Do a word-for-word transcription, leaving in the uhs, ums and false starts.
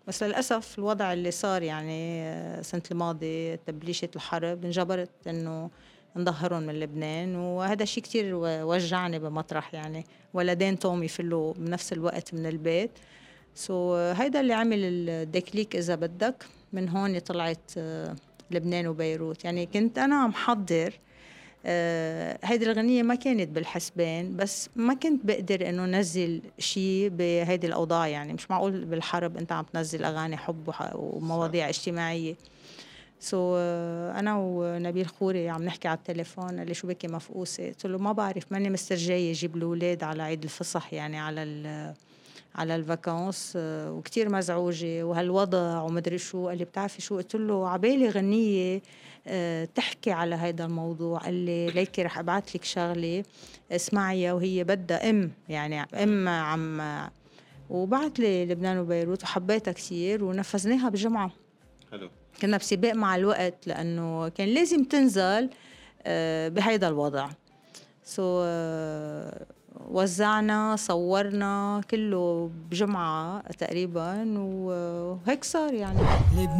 بس للأسف الوضع اللي صار يعني السنة الماضية تبليشة الحرب انجبرت إنه نضهّرهم من لبنان، وهذا الشي كتير و وجّعني بمطرح يعني، ولدين توم يفلوا بنفس الوقت من البيت. so هيدا اللي عمل الديكليك إذا بدّك، من هون طلعت آه، لبنان وبيروت. يعني كنت أنا عم حضّر آآ هيدي الغنية ما كانت بالحسبان، بس ما كنت باقدر إنه نزّل شي بهيدي الأوضاع. يعني مش معقول بالحرب أنت عم تنزّل أغاني حُب وح صح. ومواضيع اجتماعية. so أنا ونبيل خوري عم نحكي على التليفون، قال لي: "شو بكي مفقوسة؟" قُلت له: "ما بعرف، ماني مسترجية أجيب الولاد على عيد الفصح يعني على ال على الvacances وكتير مزعوجة وهالوضع وما أدري شو." قال لي: "بتعرفي شو؟" قُلت له: "عبالي غنية آآ تحكي على هيدا الموضوع." قال لي: "ليكي رح أبعت لِك شغلة اسمعيها وهي بدها إم، يعني إمم. إم عم." وبعت لي لبنان وبيروت وحبيتها كتير ونفذناها بجمعة. حلو. كنا بسباق مع الوقت لأنه كان لازم تنزل آآ بهيدا الوضع. so آه، وزّعنا، صوّرنا، كلّه بجمعة تقريبًا و وهيك صار يعني.